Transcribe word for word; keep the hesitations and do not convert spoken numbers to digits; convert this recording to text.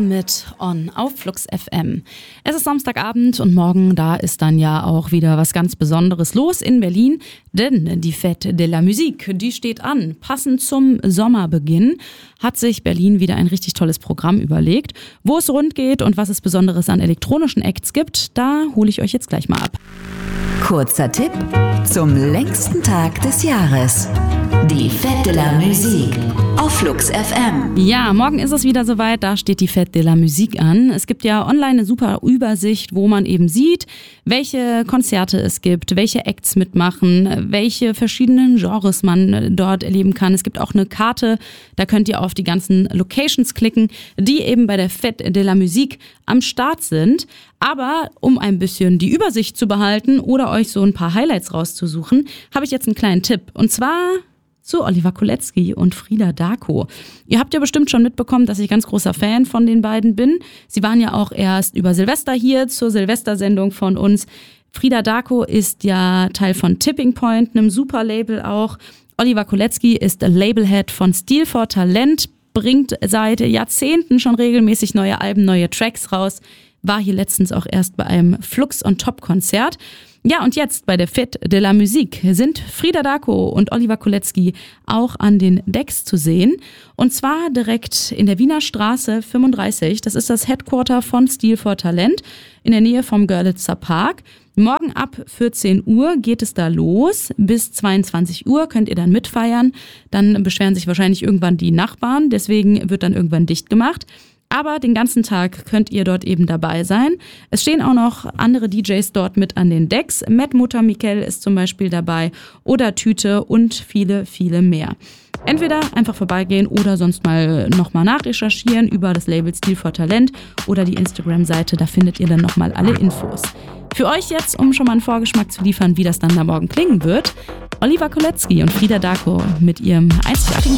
mit On auf Flux F M. Es ist Samstagabend und morgen, da ist dann ja auch wieder was ganz Besonderes los in Berlin, denn die Fête de la Musique, die steht an. Passend zum Sommerbeginn hat sich Berlin wieder ein richtig tolles Programm überlegt. Wo es rund geht und was es Besonderes an elektronischen Acts gibt, da hole ich euch jetzt gleich mal ab. Kurzer Tipp zum längsten Tag des Jahres. Die Fête de la Musique auf Flux F M. Ja, morgen ist es wieder soweit, da steht die Fête de la Musique an. Es gibt ja online eine super Übersicht, wo man eben sieht, welche Konzerte es gibt, welche Acts mitmachen, welche verschiedenen Genres man dort erleben kann. Es gibt auch eine Karte, da könnt ihr auf die ganzen Locations klicken, die eben bei der Fête de la Musique am Start sind. Aber um ein bisschen die Übersicht zu behalten oder euch so ein paar Highlights rauszusuchen, habe ich jetzt einen kleinen Tipp. Und zwar zu Oliver Kolecki und Frida Darko. Ihr habt ja bestimmt schon mitbekommen, dass ich ganz großer Fan von den beiden bin. Sie waren ja auch erst über Silvester hier zur Silvestersendung von uns. Frida Darko ist ja Teil von Tipping Point, einem super Label auch. Oliver Kolecki ist Labelhead von Stil for Talent, bringt seit Jahrzehnten schon regelmäßig neue Alben, neue Tracks raus. War hier letztens auch erst bei einem Flux on Top Konzert. Ja, und jetzt bei der Fête de la Musique sind Frida Darko und Oliver Kolecki auch an den Decks zu sehen. Und zwar direkt in der Wiener Straße fünfunddreißig. Das ist das Headquarter von Stil for Talent in der Nähe vom Görlitzer Park. Morgen ab vierzehn Uhr geht es da los. Bis zweiundzwanzig Uhr könnt ihr dann mitfeiern. Dann beschweren sich wahrscheinlich irgendwann die Nachbarn. Deswegen wird dann irgendwann dicht gemacht. Aber den ganzen Tag könnt ihr dort eben dabei sein. Es stehen auch noch andere D Js dort mit an den Decks. Matt Mutter Mikkel ist zum Beispiel dabei oder Tüte und viele, viele mehr. Entweder einfach vorbeigehen oder sonst mal nochmal nachrecherchieren über das Label Stil for Talent oder die Instagram-Seite. Da findet ihr dann nochmal alle Infos. Für euch jetzt, um schon mal einen Vorgeschmack zu liefern, wie das dann da morgen klingen wird, Oliver Kolecki und Frida Darko mit ihrem einzigartigen